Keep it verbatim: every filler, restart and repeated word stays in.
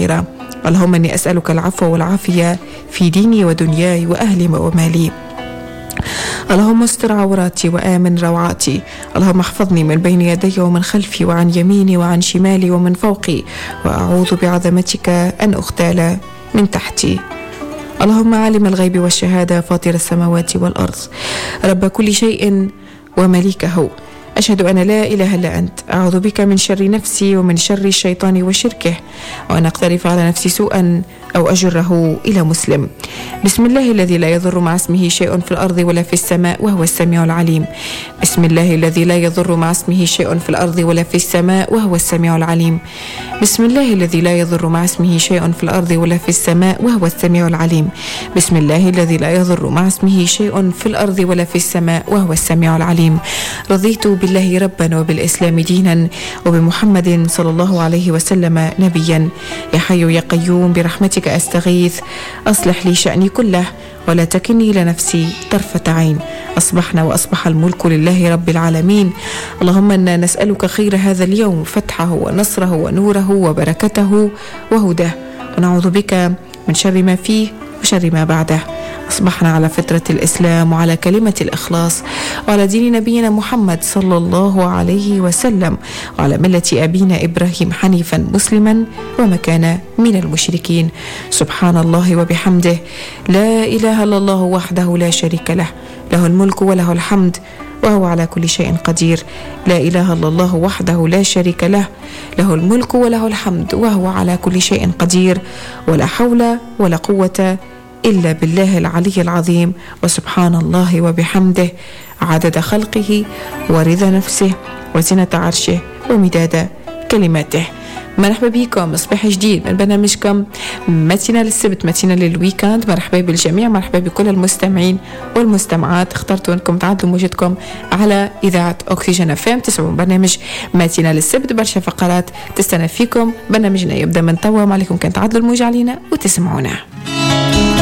والآخرة. اللهم إني أسألك العفو والعافية في ديني ودنياي وأهلي ومالي. اللهم استر عوراتي وآمن روعاتي. اللهم احفظني من بين يدي ومن خلفي وعن يميني وعن شمالي ومن فوقي، وأعوذ بعظمتك أن أغتال من تحتي. اللهم عالم الغيب والشهادة فاطر السماوات والأرض، رب كل شيء ومليكه، أشهد أن لا إله إلا أنت، أعوذ بك من شر نفسي ومن شر الشيطان وشركه، وأن أقترف على نفسي سوءا أو أجره إلى مسلم. بسم الله الذي لا يضر مع اسمه شيء في الأرض ولا في السماء وهو السميع العليم. بسم الله الذي لا يضر مع اسمه شيء في الأرض ولا في السماء وهو السميع العليم. بسم الله الذي لا يضر مع اسمه شيء في الأرض ولا في السماء وهو السميع العليم. بسم الله الذي لا يضر مع اسمه شيء في الأرض ولا في السماء وهو السميع العليم. رضيت بالله ربا وبالإسلام دينا وبمحمد صلى الله عليه وسلم نبيا. يا حي يا قيوم برحمتك أستغيث، أصلح لي شأني كله ولا تكني لنفسي طرفة عين. أصبحنا وأصبح الملك لله رب العالمين. اللهم إنا نسألك خير هذا اليوم، فتحه ونصره ونوره وبركته وهداه، ونعوذ بك من شر ما فيه وشر ما بعده. أصبحنا على فطرة الإسلام وعلى كلمة الإخلاص وعلى دين نبينا محمد صلى الله عليه وسلم وعلى ملة أبينا إبراهيم حنيفا مسلما وما كان من المشركين. سبحان الله وبحمده، لا إله إلا الله وحده لا شريك له، له الملك وله الحمد وهو على كل شيء قدير. لا إله إلا الله وحده لا شريك له، له الملك وله الحمد وهو على كل شيء قدير. ولا حول ولا قوة إلا بالله العلي العظيم. وسبحان الله وبحمده عدد خلقه ورضا نفسه وزنة عرشه ومداد كلماته. مرحبا بكم مصباح جديد من برنامجكم متينة للسبت، متينة للويكاند. مرحبا بالجميع، مرحبا بكل المستمعين والمستمعات. اخترتوا انكم تعدلوا موجتكم على إذاعة أكسجين اف ام، تسمعون برنامج متينة للسبت، برشا فقرات تستنى فيكم. برنامجنا يبدأ من توا، ما عليكم كان تعدلوا الموجة علينا وتسمعونا.